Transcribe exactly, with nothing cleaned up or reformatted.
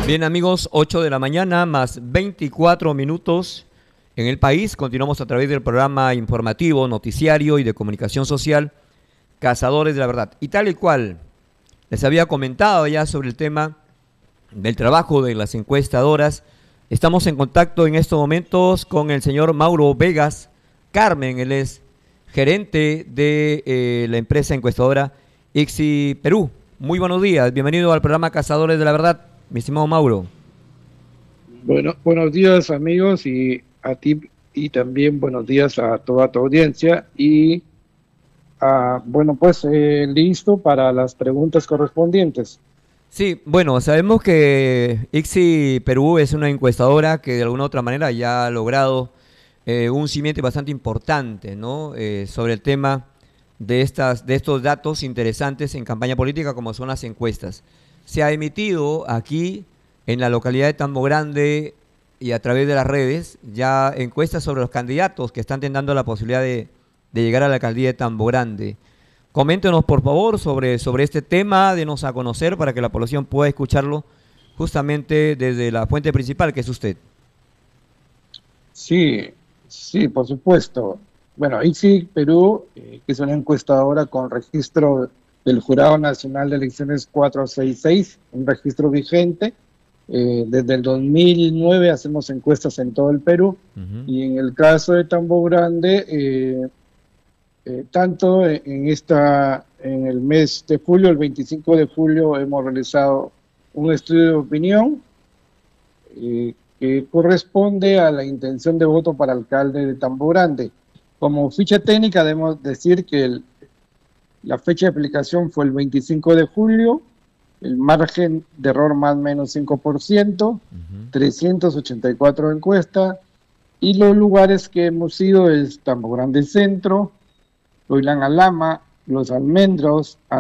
Bien amigos, ocho de la mañana más veinticuatro minutos en el país. Continuamos a través del programa informativo, noticiario y de comunicación social, Cazadores de la Verdad. Y tal y cual les había comentado ya sobre el tema del trabajo de las encuestadoras, estamos en contacto en estos momentos con el señor Mauro Vegas Carmen. Él es gerente de eh, la empresa encuestadora I C S I Perú. Muy buenos días, bienvenido al programa Cazadores de la Verdad, mi estimado Mauro. Bueno, buenos días amigos, y a ti, y también buenos días a toda tu audiencia. Y ah, bueno, pues eh, listo para las preguntas correspondientes. Sí, bueno, sabemos que I C S I Perú es una encuestadora que de alguna u otra manera ya ha logrado eh, un cimiento bastante importante, ¿no? Eh, sobre el tema de estas, de estos datos interesantes en campaña política como son las encuestas. Se ha emitido aquí en la localidad de Tambo Grande y a través de las redes ya encuestas sobre los candidatos que están teniendo la posibilidad de, de llegar a la alcaldía de Tambo Grande. Coméntenos por favor sobre, sobre este tema, denos a conocer para que la población pueda escucharlo justamente desde la fuente principal, que es usted. Sí, sí, por supuesto. Bueno, I C S I Perú, eh, que es una encuestadora con registro del Jurado Nacional de Elecciones cuatrocientos sesenta y seis, un registro vigente. Eh, desde el dos mil nueve hacemos encuestas en todo el Perú, Uh-huh. y en el caso de Tambo Grande, eh, eh, tanto en, en esta, en el mes de julio, el veinticinco de julio, hemos realizado un estudio de opinión eh, que corresponde a la intención de voto para alcalde de Tambo Grande. Como ficha técnica debemos decir que el, la fecha de aplicación fue el veinticinco de julio, el margen de error más o menos cinco por ciento, Uh-huh. trescientas ochenta y cuatro encuestas, y los lugares que hemos ido es Tambo Grande Centro, Loilán Alama, Los Almendros,